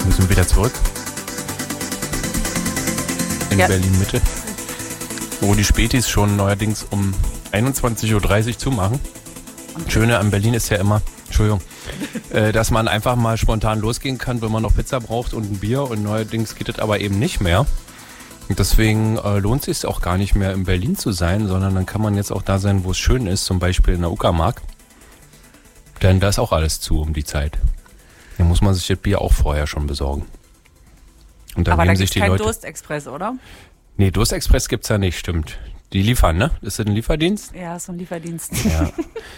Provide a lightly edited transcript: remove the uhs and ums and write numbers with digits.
Wir sind wieder zurück in Berlin-Mitte, wo die Spätis schon neuerdings um 21.30 Uhr zumachen. Schöne an Berlin ist ja immer, dass man einfach mal spontan losgehen kann, wenn man noch Pizza braucht und ein Bier, und neuerdings geht das aber eben nicht mehr. Und deswegen lohnt es sich auch gar nicht mehr in Berlin zu sein, sondern dann kann man jetzt auch da sein, wo es schön ist, zum Beispiel in der Uckermark. Denn da ist auch alles zu um die Zeit. Da muss man sich das Bier auch vorher schon besorgen. Und dann aber nehmen da sich gibt's die keinen Leute. Durstexpress, oder? Nee, Durstexpress gibt's ja nicht, stimmt. Die liefern, ne? Ist das ein Lieferdienst? Ja, so ein Lieferdienst. Ja.